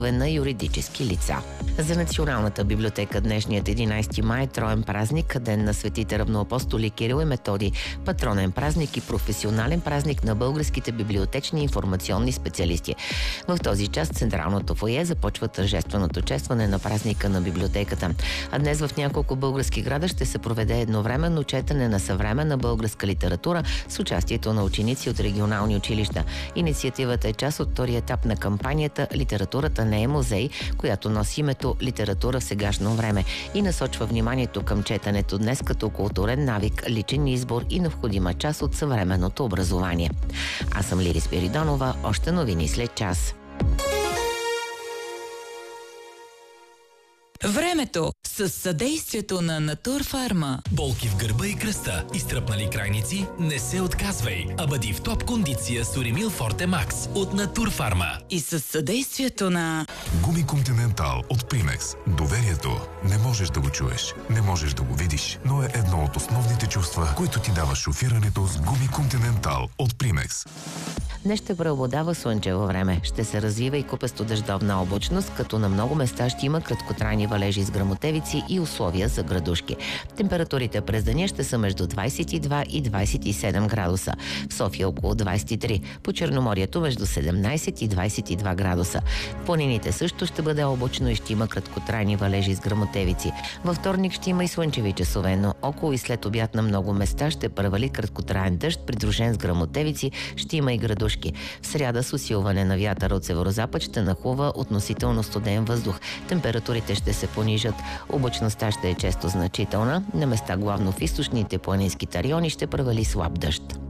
на юридически лица. За Националната библиотека днешният 11 май е троен празник, ден на светите равноапостоли Кирил и Методий, патронен празник и професионален празник на българските библиотечни и информационни специалисти. В този час централното фоайе започва тържественото честване на празника на библиотеката. А днес в няколко български града ще се проведе едновременно четене на съвременна българска литература с участието на ученици от регионални училища. Инициативата е част от втория етап на кампанията "Литературата не е музей", която носи името "Литература в сегашно време" и насочва вниманието към четенето днес като културен навик, личен избор и необходима част от съвременното образование. Аз съм Лири Спиридонова, още новини след час. Времето с съдействието на Натурфарма. Болки в гърба и кръста, изтръпнали крайници? Не се отказвай, а бъди в топ кондиция с Уремил Форте Макс от Натурфарма. И с съдействието на Гуми Континентал от Примекс. Доверието не можеш да го чуеш, не можеш да го видиш, но е едно от основните чувства, които ти дава шофирането с Гуми Континентал от Примекс. Днес ще преобладава слънчево време. Ще се развива и купесто-дъждовна облачност, като на много места ще има краткотрайни валежи с гръмотевици и условия за градушки. Температурите през деня ще са между 22 и 27 градуса. В София около 23. По Черноморието между 17 и 22 градуса. В планините също ще бъде облачно и ще има краткотрайни валежи с гръмотевици. Във вторник ще има и слънчеви часове, но около и след обяд на много места ще превали краткотраен дъжд, придружен с гръмотевици, ще има и градушки. В сряда с усилване на вятъра от северозапад ще нахлува относително студен въздух. Температурите ще се понижат. Облачността ще е често значителна. На места главно в източните планинските райони ще превали слаб дъжд.